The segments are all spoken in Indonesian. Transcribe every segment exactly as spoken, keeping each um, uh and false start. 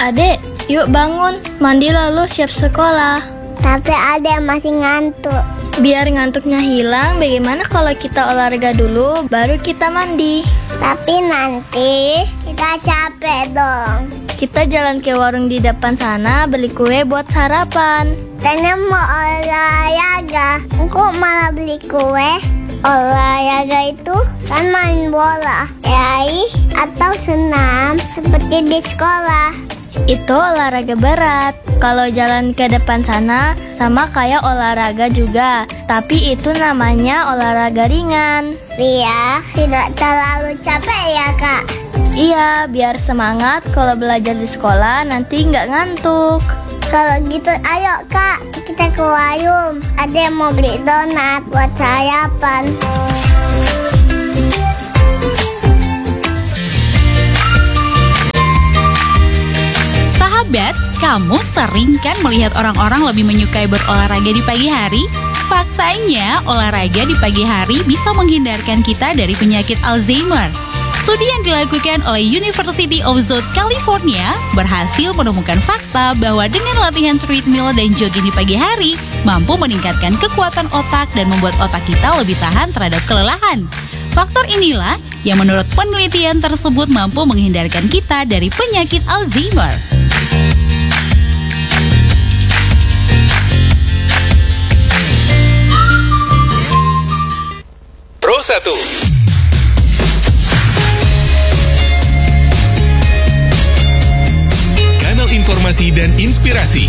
Adek, yuk bangun, mandi lalu siap sekolah. Tapi adek masih ngantuk. Biar ngantuknya hilang, bagaimana kalau kita olahraga dulu, baru kita mandi? Tapi nanti kita capek dong. Kita jalan ke warung di depan sana, beli kue buat sarapan. Tanya mau olahraga, kok malah beli kue? Olahraga itu kan main bola, raih atau senam seperti di sekolah. Itu olahraga berat. Kalau jalan ke depan sana sama kayak olahraga juga, tapi itu namanya olahraga ringan. Iya, tidak terlalu capek ya kak? Iya, biar semangat kalau belajar di sekolah nanti nggak ngantuk. Kalau gitu ayo kak, kita ke warung. Ada yang mau beli donat buat sarapan. Sahabat, kamu sering kan melihat orang-orang lebih menyukai berolahraga di pagi hari? Faktanya, olahraga di pagi hari bisa menghindarkan kita dari penyakit Alzheimer. Studi yang dilakukan oleh University of South California berhasil menemukan fakta bahwa dengan latihan treadmill dan jogging di pagi hari mampu meningkatkan kekuatan otak dan membuat otak kita lebih tahan terhadap kelelahan. Faktor inilah yang menurut penelitian tersebut mampu menghindarkan kita dari penyakit Alzheimer. Pro satu. Informasi dan inspirasi.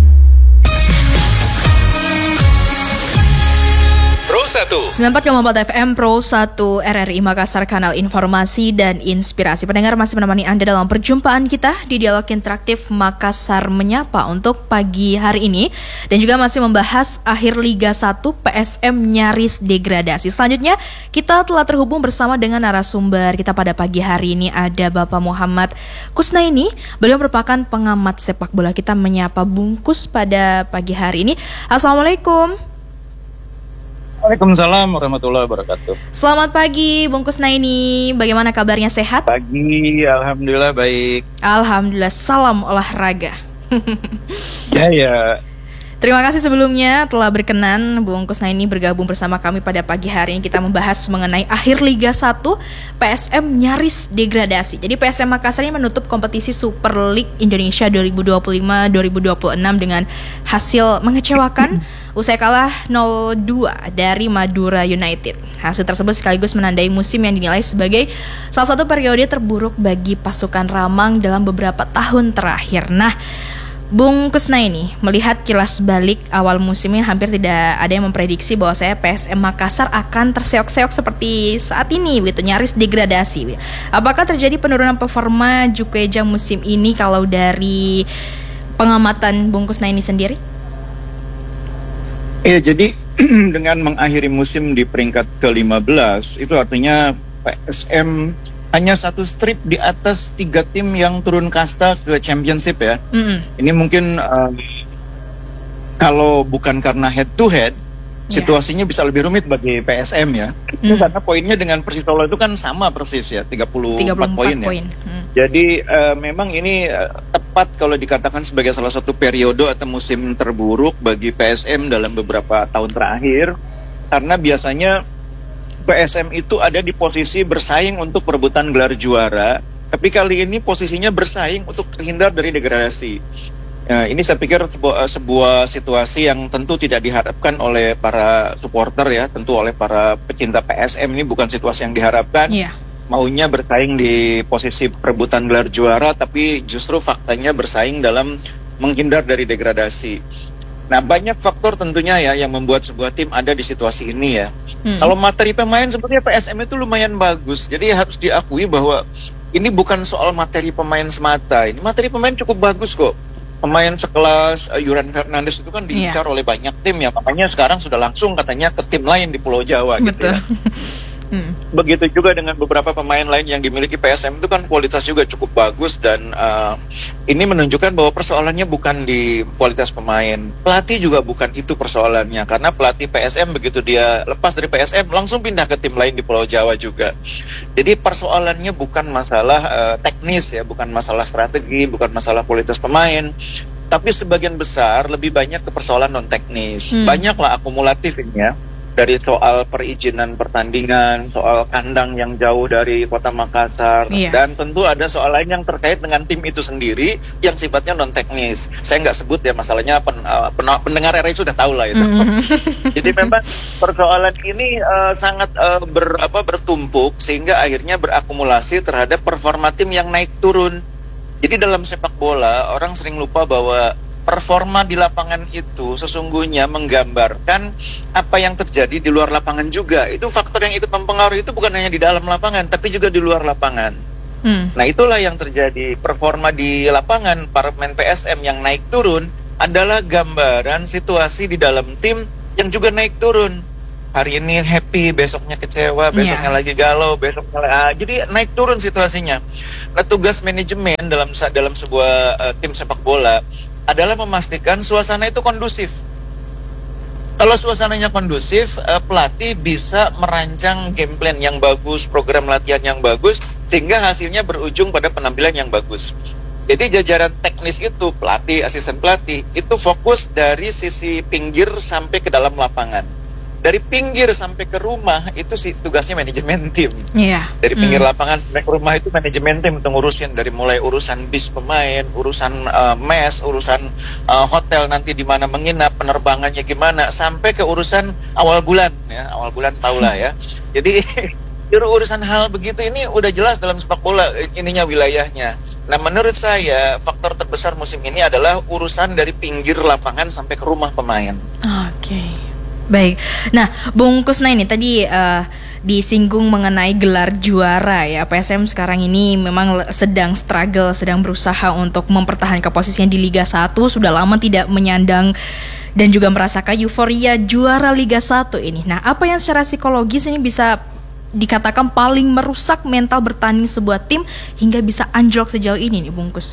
Pro satu sembilan puluh empat koma empat F M Pro satu R R I Makassar, kanal informasi dan inspirasi. Pendengar masih menemani Anda dalam perjumpaan kita di Dialog Interaktif Makassar Menyapa untuk pagi hari ini, dan juga masih membahas akhir Liga satu P S M nyaris degradasi. Selanjutnya kita telah terhubung bersama dengan narasumber kita pada pagi hari ini. Ada Bapak Muhammad Kusnaini. Beliau merupakan pengamat sepak bola. Kita menyapa Bungkus pada pagi hari ini. Assalamualaikum. Waalaikumsalam warahmatullahi wabarakatuh. Selamat pagi Bung Kusnaini, bagaimana kabarnya, sehat? Pagi, alhamdulillah baik. Alhamdulillah, salam olahraga. Ya ya. Terima kasih sebelumnya telah berkenan Bung Kusnaini bergabung bersama kami pada pagi hari ini. Kita membahas mengenai akhir Liga satu P S M nyaris degradasi. Jadi P S M Makassar ini menutup kompetisi Super League Indonesia dua ribu dua puluh lima dua ribu dua puluh enam dengan hasil mengecewakan usai kalah nol dua dari Madura United. Hasil tersebut sekaligus menandai musim yang dinilai sebagai salah satu periode terburuk bagi pasukan Ramang dalam beberapa tahun terakhir. Nah, Bung Kusnaini, melihat kilas balik awal musimnya hampir tidak ada yang memprediksi bahwa saya P S M Makassar akan terseok-seok seperti saat ini, begitu, nyaris degradasi. Apakah terjadi penurunan performa Jukeja musim ini kalau dari pengamatan Bung Kusnaini sendiri? Ya, jadi dengan mengakhiri musim di peringkat ke lima belas, itu artinya P S M hanya satu strip di atas tiga tim yang turun kasta ke championship ya. Mm-hmm. Ini mungkin uh, kalau bukan karena head to head, yeah, situasinya bisa lebih rumit bagi P S M ya. Mm. Karena poinnya dengan Persis Solo itu kan sama persis ya, tiga puluh empat poin ya. Poin. Mm. Jadi uh, memang ini uh, tepat kalau dikatakan sebagai salah satu periode atau musim terburuk bagi P S M dalam beberapa tahun terakhir, karena biasanya P S M itu ada di posisi bersaing untuk perebutan gelar juara, tapi kali ini posisinya bersaing untuk terhindar dari degradasi. Nah, ini saya pikir sebuah, sebuah situasi yang tentu tidak diharapkan oleh para supporter ya, tentu oleh para pecinta P S M ini bukan situasi yang diharapkan. Yeah. Maunya bersaing di posisi perebutan gelar juara, tapi justru faktanya bersaing dalam menghindar dari degradasi. Nah, banyak faktor tentunya ya yang membuat sebuah tim ada di situasi ini ya. Hmm. Kalau materi pemain sebenarnya P S M itu lumayan bagus. Jadi harus diakui bahwa ini bukan soal materi pemain semata. Ini materi pemain cukup bagus kok. Pemain sekelas uh, Yuran Fernandes itu kan diincar yeah. oleh banyak tim ya. Makanya sekarang sudah langsung katanya ke tim lain di Pulau Jawa. Betul. Gitu ya. Hmm. Begitu juga dengan beberapa pemain lain yang dimiliki P S M itu kan kualitas juga cukup bagus, dan uh, ini menunjukkan bahwa persoalannya bukan di kualitas pemain. Pelatih juga bukan itu persoalannya, karena pelatih P S M begitu dia lepas dari P S M langsung pindah ke tim lain di Pulau Jawa juga. Jadi persoalannya bukan masalah uh, teknis ya, bukan masalah strategi, bukan masalah kualitas pemain. Tapi sebagian besar lebih banyak ke persoalan non teknis. Hmm. Banyaklah akumulatif ini ya. Dari soal perizinan pertandingan, soal kandang yang jauh dari kota Makassar, yeah. dan tentu ada soal lain yang terkait dengan tim itu sendiri yang sifatnya non teknis. Saya nggak sebut ya masalahnya, pen, uh, pen, pendengar R R I sudah tahu lah itu. Mm-hmm. Jadi memang persoalan ini uh, sangat uh, ber, apa, bertumpuk sehingga akhirnya berakumulasi terhadap performa tim yang naik turun. Jadi dalam sepak bola orang sering lupa bahwa performa di lapangan itu sesungguhnya menggambarkan apa yang terjadi di luar lapangan juga. Itu faktor yang ikut mempengaruhi, itu bukan hanya di dalam lapangan tapi juga di luar lapangan. Hmm. Nah itulah yang terjadi. Performa di lapangan para pemain P S M yang naik turun adalah gambaran situasi di dalam tim yang juga naik turun. Hari ini happy, besoknya kecewa, besoknya yeah. lagi galau, besoknya ah, jadi naik turun situasinya. Nah tugas manajemen dalam dalam sebuah uh, tim sepak bola adalah memastikan suasana itu kondusif. Kalau suasananya kondusif, uh, pelatih bisa merancang game plan yang bagus, program latihan yang bagus, sehingga hasilnya berujung pada penampilan yang bagus. Jadi jajaran teknis itu, pelatih, asisten pelatih, itu fokus dari sisi pinggir sampai ke dalam lapangan. Dari pinggir sampai ke rumah itu sih tugasnya manajemen tim. Yeah. Dari pinggir mm. lapangan sampai ke rumah itu manajemen tim untuk ngurusin, dari mulai urusan bis pemain, urusan uh, mes, urusan uh, hotel nanti di mana menginap, penerbangannya gimana, sampai ke urusan awal bulan ya, awal bulan tahulah ya. Jadi urusan hal begitu ini udah jelas dalam sepak bola ininya wilayahnya. Nah menurut saya faktor terbesar musim ini adalah urusan dari pinggir lapangan sampai ke rumah pemain. Oke. Okay. Baik, nah Bung Kusna ini tadi uh, disinggung mengenai gelar juara ya. P S M sekarang ini memang sedang struggle, sedang berusaha untuk mempertahankan posisinya di Liga satu. Sudah lama tidak menyandang dan juga merasakan euforia juara Liga satu ini. Nah apa yang secara psikologis ini bisa dikatakan paling merusak mental bertanding sebuah tim hingga bisa anjlok sejauh ini nih Bung Kus?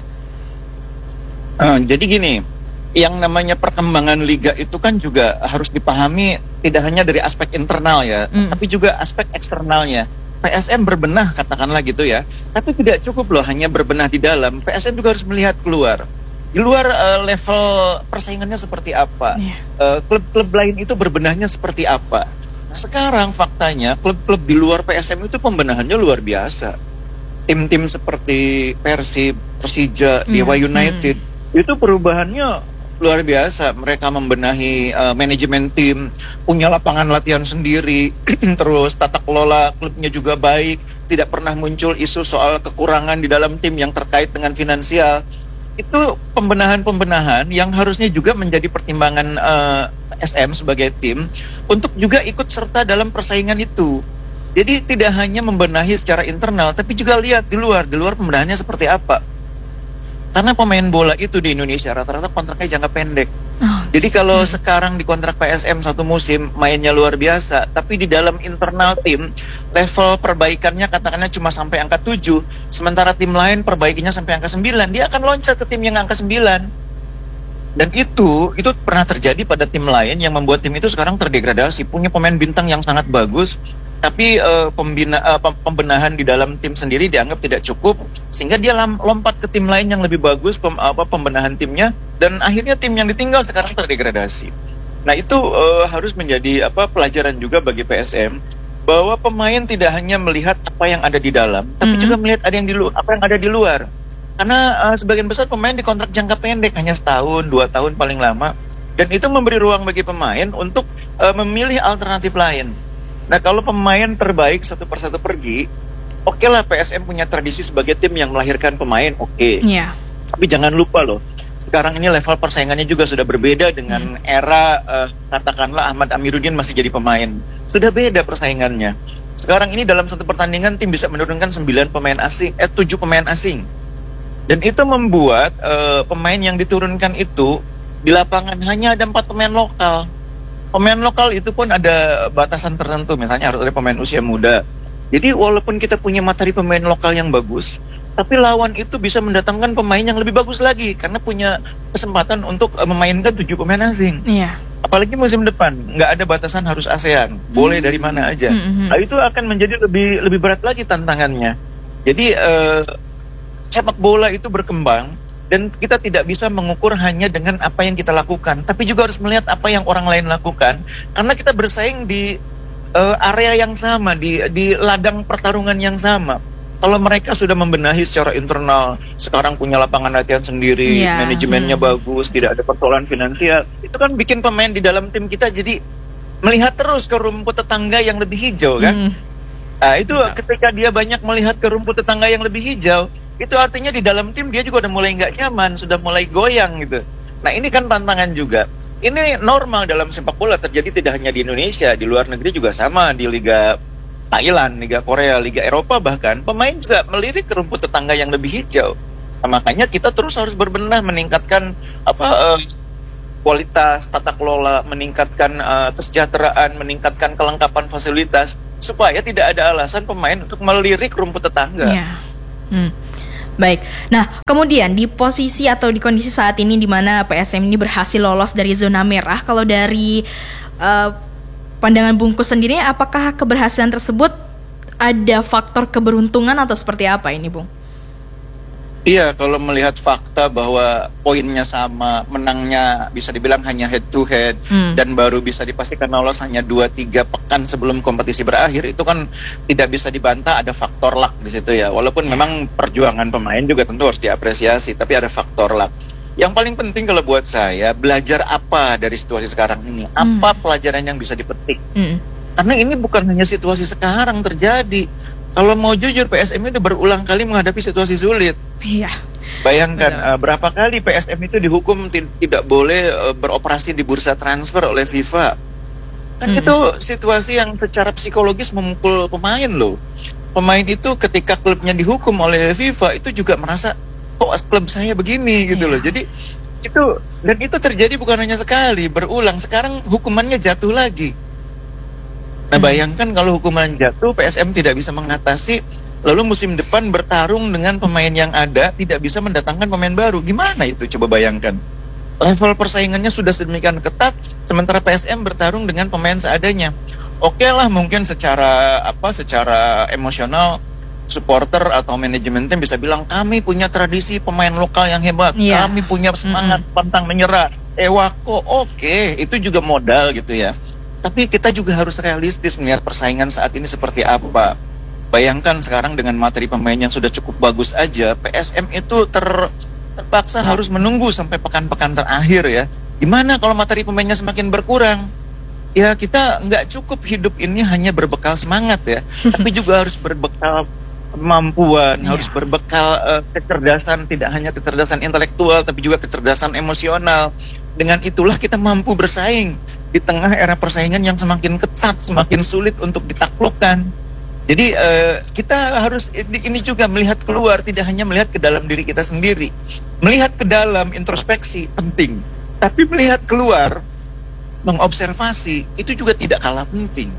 Uh, jadi gini, yang namanya perkembangan liga itu kan juga harus dipahami tidak hanya dari aspek internal ya, mm. tapi juga aspek eksternalnya. P S M berbenah katakanlah gitu ya, tapi tidak cukup loh hanya berbenah di dalam. P S M juga harus melihat keluar. Di luar uh, level persaingannya seperti apa, yeah. uh, klub-klub lain itu berbenahnya seperti apa. Nah sekarang faktanya klub-klub di luar P S M itu pembenahannya luar biasa. Tim-tim seperti Persib, Persija, mm. Dewa United mm. itu perubahannya luar biasa. Mereka membenahi uh, manajemen tim, punya lapangan latihan sendiri, terus tata kelola klubnya juga baik, tidak pernah muncul isu soal kekurangan di dalam tim yang terkait dengan finansial. Itu pembenahan-pembenahan yang harusnya juga menjadi pertimbangan uh, S M sebagai tim untuk juga ikut serta dalam persaingan itu. Jadi tidak hanya membenahi secara internal, tapi juga lihat di luar, di luar pembenahannya seperti apa. Karena pemain bola itu di Indonesia rata-rata kontraknya jangka pendek. Oh, Jadi kalau hmm. sekarang di kontrak P S M satu musim mainnya luar biasa, tapi di dalam internal tim level perbaikannya katakanlah cuma sampai angka tujuh, sementara tim lain perbaikinya sampai angka sembilan, dia akan loncat ke tim yang angka sembilan. Dan itu itu pernah terjadi pada tim lain yang membuat tim itu sekarang terdegradasi, punya pemain bintang yang sangat bagus, tapi uh, pembina, uh, pembenahan di dalam tim sendiri dianggap tidak cukup, sehingga dia lompat ke tim lain yang lebih bagus pem, apa, pembenahan timnya, dan akhirnya tim yang ditinggal sekarang terdegradasi. Nah itu uh, harus menjadi apa pelajaran juga bagi P S M, bahwa pemain tidak hanya melihat apa yang ada di dalam, tapi mm-hmm. juga melihat ada yang di lu- apa yang ada di luar. Karena uh, sebagian besar pemain dikontrak jangka pendek, hanya setahun, dua tahun paling lama, dan itu memberi ruang bagi pemain untuk uh, memilih alternatif lain. Nah kalau pemain terbaik satu persatu pergi, oke okay lah P S M punya tradisi sebagai tim yang melahirkan pemain, oke. Okay. Yeah. Tapi jangan lupa loh, sekarang ini level persaingannya juga sudah berbeda dengan hmm. era uh, katakanlah Ahmad Amiruddin masih jadi pemain. Sudah beda persaingannya. Sekarang ini dalam satu pertandingan tim bisa menurunkan sembilan pemain asing, eh tujuh pemain asing. Dan itu membuat uh, pemain yang diturunkan itu di lapangan hanya ada empat pemain lokal. Pemain lokal itu pun ada batasan tertentu, misalnya harus ada pemain usia muda. Jadi walaupun kita punya materi pemain lokal yang bagus, tapi lawan itu bisa mendatangkan pemain yang lebih bagus lagi karena punya kesempatan untuk uh, memainkan tujuh pemain asing. Iya. Apalagi musim depan nggak ada batasan harus ASEAN, boleh dari mana aja. Mm-hmm. Nah, itu akan menjadi lebih lebih berat lagi tantangannya. Jadi uh, sepak bola itu berkembang. Dan kita tidak bisa mengukur hanya dengan apa yang kita lakukan, tapi juga harus melihat apa yang orang lain lakukan. Karena kita bersaing di uh, area yang sama, di di ladang pertarungan yang sama. Kalau mereka sudah membenahi secara internal, sekarang punya lapangan latihan sendiri, yeah. manajemennya hmm. bagus, tidak ada persoalan finansial, itu kan bikin pemain di dalam tim kita jadi melihat terus ke rumput tetangga yang lebih hijau kan. Mm. Nah itu ketika dia banyak melihat ke rumput tetangga yang lebih hijau, itu artinya di dalam tim dia juga udah mulai nggak nyaman, sudah mulai goyang gitu. Nah ini kan tantangan juga. Ini normal dalam sepak bola, terjadi tidak hanya di Indonesia, di luar negeri juga sama, di Liga Thailand, Liga Korea, Liga Eropa bahkan, pemain juga melirik ke rumput tetangga yang lebih hijau. Nah, makanya kita terus harus berbenah meningkatkan apa uh, kualitas tata kelola, meningkatkan uh, kesejahteraan, meningkatkan kelengkapan fasilitas, supaya tidak ada alasan pemain untuk melirik rumput tetangga. Yeah. Hmm. Baik, nah kemudian di posisi atau di kondisi saat ini di mana P S M ini berhasil lolos dari zona merah, kalau dari uh, pandangan Bungkus sendiri, apakah keberhasilan tersebut ada faktor keberuntungan atau seperti apa ini, Bung? Iya, kalau melihat fakta bahwa poinnya sama, menangnya bisa dibilang hanya head to head, hmm. dan baru bisa dipastikan lolos hanya dua tiga pekan sebelum kompetisi berakhir, itu kan tidak bisa dibantah, ada faktor luck di situ ya. Walaupun memang perjuangan pemain juga tentu harus diapresiasi, tapi ada faktor luck. Yang paling penting kalau buat saya, belajar apa dari situasi sekarang ini? Apa hmm. pelajaran yang bisa dipetik? Hmm. Karena ini bukan hanya situasi sekarang terjadi. Kalau mau jujur, P S M itu berulang kali menghadapi situasi sulit. Iya. Bayangkan uh, berapa kali P S M itu dihukum t- tidak boleh uh, beroperasi di bursa transfer oleh FIFA. Kan mm-hmm. itu situasi yang secara psikologis memukul pemain loh. Pemain itu ketika klubnya dihukum oleh FIFA itu juga merasa, kok klub saya begini gitu yeah. loh. Jadi itu, dan itu terjadi bukan hanya sekali, berulang. Sekarang hukumannya jatuh lagi. Nah bayangkan kalau hukuman jatuh, P S M tidak bisa mengatasi, lalu musim depan bertarung dengan pemain yang ada, tidak bisa mendatangkan pemain baru. Gimana itu, coba bayangkan. Level persaingannya sudah sedemikian ketat, sementara P S M bertarung dengan pemain seadanya. Oke lah, mungkin secara apa, secara emosional supporter atau manajemen tim bisa bilang, kami punya tradisi pemain lokal yang hebat, yeah. kami punya semangat mm-hmm. pantang menyerah. Ewako, oke, itu juga modal gitu ya. Tapi kita juga harus realistis melihat persaingan saat ini seperti apa. Bayangkan sekarang dengan materi pemain yang sudah cukup bagus aja, P S M itu ter, terpaksa harus menunggu sampai pekan-pekan terakhir ya. Gimana kalau materi pemainnya semakin berkurang? Ya kita nggak cukup hidup ini hanya berbekal semangat ya, tapi juga harus berbekal kemampuan, yeah. harus berbekal uh, kecerdasan, tidak hanya kecerdasan intelektual, tapi juga kecerdasan emosional. Dengan itulah kita mampu bersaing di tengah era persaingan yang semakin ketat, semakin sulit untuk ditaklukkan. Jadi uh, kita harus ini juga melihat keluar, tidak hanya melihat ke dalam diri kita sendiri. Melihat ke dalam, introspeksi penting, tapi melihat keluar, mengobservasi itu juga tidak kalah penting.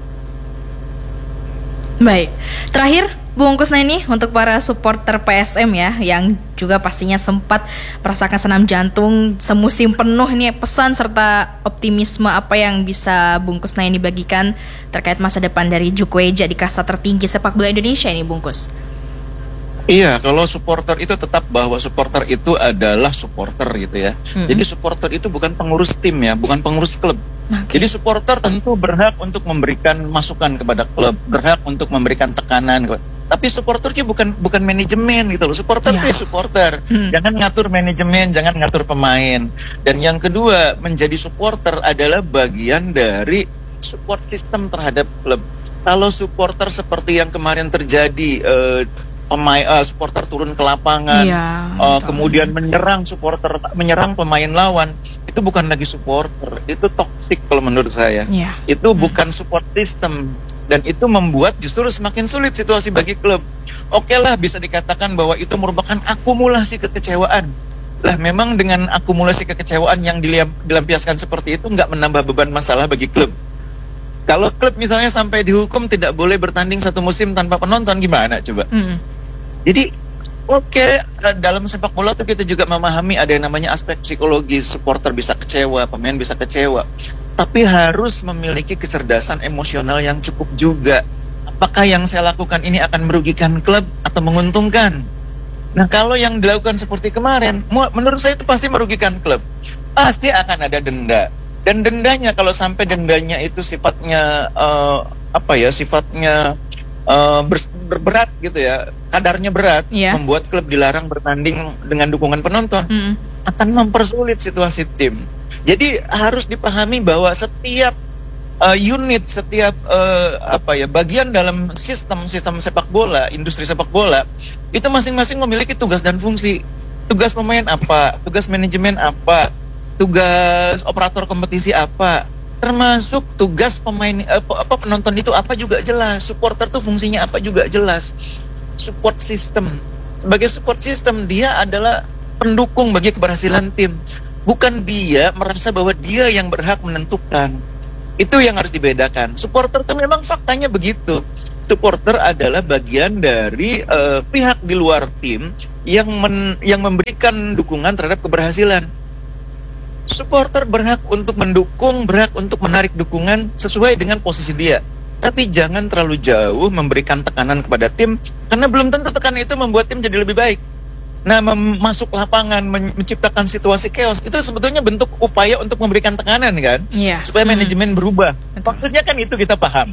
Baik, terakhir Bung Kusnaini, untuk para supporter P S M ya, yang juga pastinya sempat merasakan senam jantung semusim penuh, ini pesan serta optimisme apa yang bisa Bung Kusnaini bagikan terkait masa depan dari Jukweja di kasta tertinggi sepak bola Indonesia ini, Bung Kus? Iya, kalau supporter itu tetap bahwa supporter itu adalah supporter gitu ya. Mm-hmm. Jadi supporter itu bukan pengurus tim ya, bukan pengurus klub. Okay. Jadi supporter tentu berhak untuk memberikan masukan kepada klub, berhak untuk memberikan tekanan. Tapi supporter itu bukan bukan manajemen gitu loh. Supporter itu yeah. supporter. Hmm. Jangan ngatur manajemen, jangan ngatur pemain. Dan yang kedua, menjadi supporter adalah bagian dari support system terhadap klub. Kalau supporter seperti yang kemarin terjadi, uh, pemain uh, supporter turun ke lapangan, yeah, uh, kemudian menyerang supporter, menyerang pemain lawan, itu bukan lagi supporter, itu toksik kalau menurut saya. Yeah. Itu hmm. bukan support system. Dan itu membuat justru semakin sulit situasi bagi klub. Oke lah, bisa dikatakan bahwa itu merupakan akumulasi kekecewaan. Lah memang dengan akumulasi kekecewaan yang diliam- dilampiaskan seperti itu nggak menambah beban masalah bagi klub. Kalau klub misalnya sampai dihukum tidak boleh bertanding satu musim tanpa penonton, gimana coba? Mm. Jadi oke, okay, dalam sepak bola tuh kita juga memahami ada yang namanya aspek psikologi, supporter bisa kecewa, pemain bisa kecewa, tapi harus memiliki kecerdasan emosional yang cukup juga. Apakah yang saya lakukan ini akan merugikan klub atau menguntungkan? Nah, kalau yang dilakukan seperti kemarin, menurut saya itu pasti merugikan klub. Pasti akan ada denda. Dan dendanya, kalau sampai dendanya itu sifatnya uh, apa ya? Sifatnya uh, ber- berberat gitu ya, kadarnya berat, yeah. membuat klub dilarang bertanding dengan dukungan penonton, mm. akan mempersulit situasi tim. Jadi harus dipahami bahwa setiap Uh, unit, setiap uh, apa ya bagian dalam sistem sistem sepak bola, industri sepak bola itu masing-masing memiliki tugas dan fungsi. Tugas pemain apa, tugas manajemen apa, tugas operator kompetisi apa, termasuk tugas pemain uh, apa penonton itu apa juga jelas. Supporter tuh fungsinya apa juga jelas. Support system, sebagai support system dia adalah pendukung bagi keberhasilan tim. Bukan dia merasa bahwa dia yang berhak menentukan. Itu yang harus dibedakan. Supporter itu memang faktanya begitu. Supporter adalah bagian dari uh, pihak di luar tim yang men, yang memberikan dukungan terhadap keberhasilan. Supporter berhak untuk mendukung, berhak untuk menarik dukungan sesuai dengan posisi dia. Tapi jangan terlalu jauh memberikan tekanan kepada tim, karena belum tentu tekanan itu membuat tim jadi lebih baik. Nah, mem- masuk lapangan, men- menciptakan situasi chaos, itu sebetulnya bentuk upaya untuk memberikan tekanan kan, yeah. supaya hmm. manajemen berubah. Betul. Maksudnya kan itu kita paham.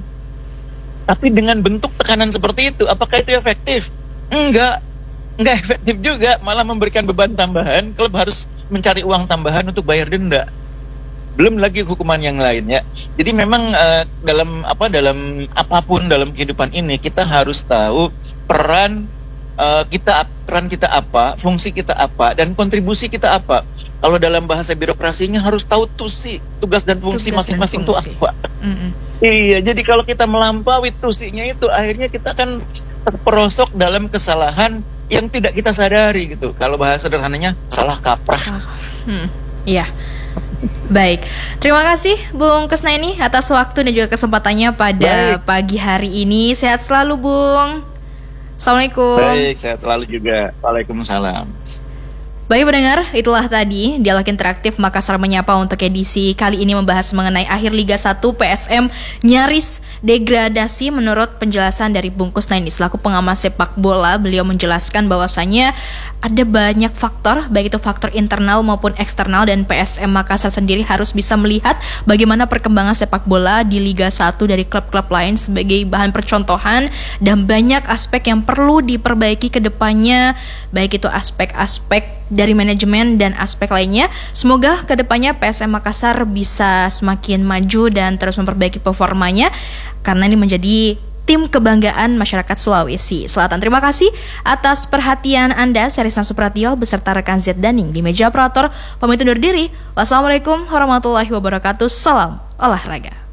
Tapi dengan bentuk tekanan seperti itu, apakah itu efektif? Enggak, enggak efektif juga, malah memberikan beban tambahan. Klub harus mencari uang tambahan untuk bayar denda. Belum lagi hukuman yang lainnya. Jadi memang uh, dalam apa dalam apapun dalam kehidupan ini kita harus tahu peran Uh, kita peran kita apa, fungsi kita apa, dan kontribusi kita apa. Kalau dalam bahasa birokrasinya harus tahu tusi, tugas dan fungsi tugas masing-masing itu apa. Mm-mm. Iya, jadi kalau kita melampaui tusinya itu, akhirnya kita akan terperosok dalam kesalahan yang tidak kita sadari gitu. Kalau bahasa sederhananya salah kaprah. Hmm, iya. Baik, terima kasih Bung Kusnaini atas waktu dan juga kesempatannya pada Baik. pagi hari ini. Sehat selalu, Bung. Assalamualaikum. Baik, sehat selalu juga. Waalaikumsalam. Baik pendengar, itulah tadi Dialog Interaktif Makassar Menyapa untuk edisi kali ini membahas mengenai akhir Liga satu P S M nyaris degradasi. Menurut penjelasan dari Bung Kusnaini selaku pengamat sepak bola, beliau menjelaskan bahwasannya ada banyak faktor, baik itu faktor internal maupun eksternal, dan P S M Makassar sendiri harus bisa melihat bagaimana perkembangan sepak bola di Liga satu dari klub-klub lain sebagai bahan percontohan, dan banyak aspek yang perlu diperbaiki ke depannya, baik itu aspek-aspek dari manajemen dan aspek lainnya. Semoga kedepannya P S M Makassar bisa semakin maju dan terus memperbaiki performanya, karena ini menjadi tim kebanggaan masyarakat Sulawesi Selatan. Terima kasih atas perhatian Anda. Saya Rizna Supratio beserta rekan Z Daning di meja operator pamit undur diri. Wassalamualaikum warahmatullahi wabarakatuh. Salam olahraga.